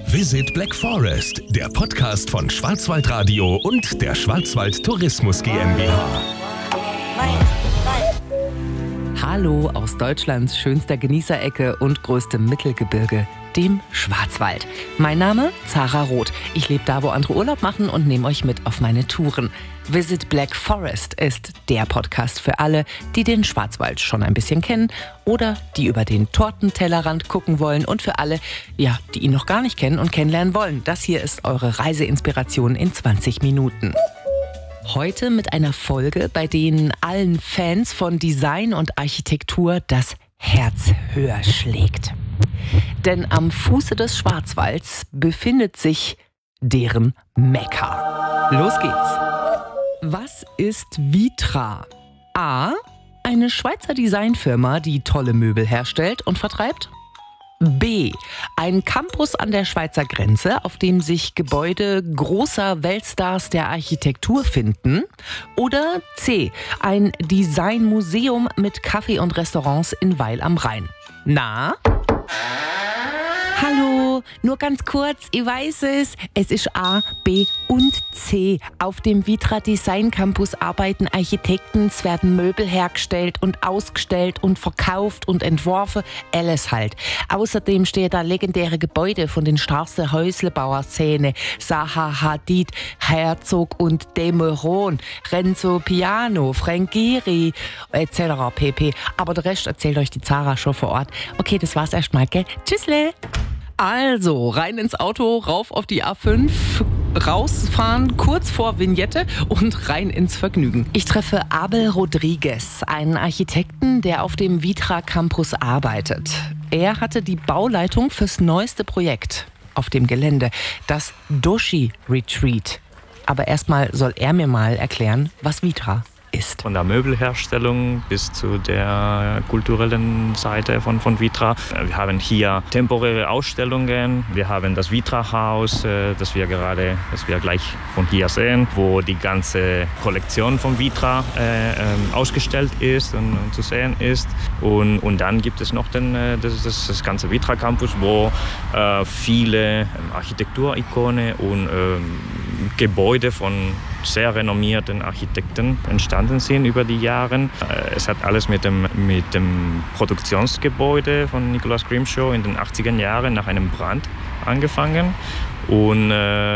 Visit Black Forest, der Podcast von Schwarzwaldradio und der Schwarzwald Tourismus GmbH. Hallo aus Deutschlands schönster Genießerecke und größtem Mittelgebirge, dem Schwarzwald. Mein Name Zara Roth. Ich lebe da, wo andere Urlaub machen und nehme euch mit auf meine Touren. Visit Black Forest ist der Podcast für alle, die den Schwarzwald schon ein bisschen kennen oder die über den Tortentellerrand gucken wollen und für alle, die ihn noch gar nicht kennen und kennenlernen wollen. Das hier ist eure Reiseinspiration in 20 Minuten. Heute mit einer Folge, bei denen allen Fans von Design und Architektur das Herz höher schlägt. Denn am Fuße des Schwarzwalds befindet sich deren Mekka. Los geht's! Was ist Vitra? A. Eine Schweizer Designfirma, die tolle Möbel herstellt und vertreibt. B. Ein Campus an der Schweizer Grenze, auf dem sich Gebäude großer Weltstars der Architektur finden. Oder C. Ein Designmuseum mit Café und Restaurants in Weil am Rhein. Na? Hallo, nur ganz kurz, ich weiß es. Es ist A, B und C. Auf dem Vitra Design Campus arbeiten Architekten, es werden Möbel hergestellt und ausgestellt und verkauft und entworfen, alles halt. Außerdem stehen da legendäre Gebäude von den starksten Häuslebauer-Szene. Zaha Hadid, Herzog und de Meuron, Renzo Piano, Frank Gehry, etc. pp. Aber der Rest erzählt euch die Zara schon vor Ort. Okay, das war's erstmal, gell? Tschüssle! Also, rein ins Auto, rauf auf die A5, rausfahren, kurz vor Vignette und rein ins Vergnügen. Ich treffe Abel Rodriguez, einen Architekten, der auf dem Vitra Campus arbeitet. Er hatte die Bauleitung fürs neueste Projekt auf dem Gelände, das Doshi Retreat. Aber erstmal soll er mir mal erklären, was Vitra ist. Von der Möbelherstellung bis zu der kulturellen Seite von Vitra. Wir haben hier temporäre Ausstellungen. Wir haben das Vitra-Haus, das wir gleich von hier sehen, wo die ganze Kollektion von Vitra ausgestellt ist und zu sehen ist. Und dann gibt es noch das ganze Vitra Campus, wo viele Architekturikone und Gebäude von sehr renommierten Architekten entstanden sind über die Jahre. Es hat alles mit dem Produktionsgebäude von Nicholas Grimshaw in den 80er Jahren nach einem Brand angefangen. Und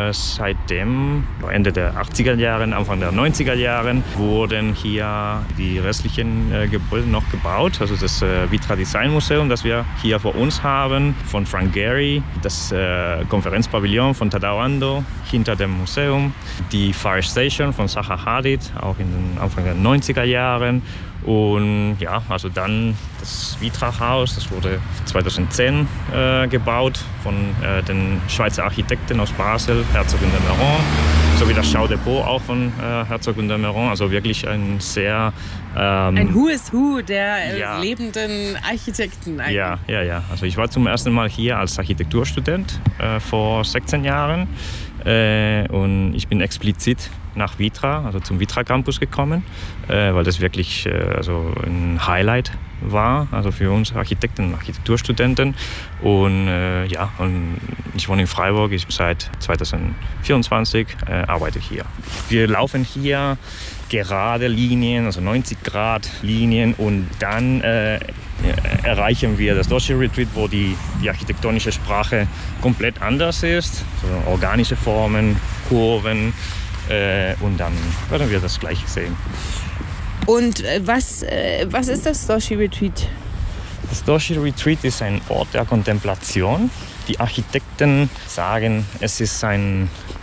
seitdem, Ende der 80er Jahre, Anfang der 90er Jahre, wurden hier die restlichen Gebäude noch gebaut. Also das Vitra Design Museum, das wir hier vor uns haben, von Frank Gehry, das Konferenzpavillon von Tadao Ando hinter dem Museum, die Fire Station von Zaha Hadid, auch in den Anfang der 90er Jahren. Und also dann das Vitra-Haus, das wurde 2010 gebaut von den Schweizer Architekten aus Basel, Herzog und de Meuron, sowie das Schaudepot auch von Herzog und de Meuron. Also wirklich ein sehr... ein Who is Who der lebenden Architekten eigentlich. Ja. Also ich war zum ersten Mal hier als Architekturstudent vor 16 Jahren. Und ich bin explizit nach Vitra, also zum Vitra Campus gekommen, weil das wirklich ein Highlight war, also für uns Architekten und Architekturstudenten. Und und ich wohne in Freiburg, ich seit 2024 arbeite hier. Wir laufen hier gerade Linien, also 90-Grad-Linien, und dann erreichen wir das Doshi Retreat, wo die architektonische Sprache komplett anders ist, also organische Formen, Kurven, und dann werden wir das Gleiche sehen. Und was ist das Doshi Retreat? Das Doshi Retreat ist ein Ort der Kontemplation. Die Architekten sagen, es ist ein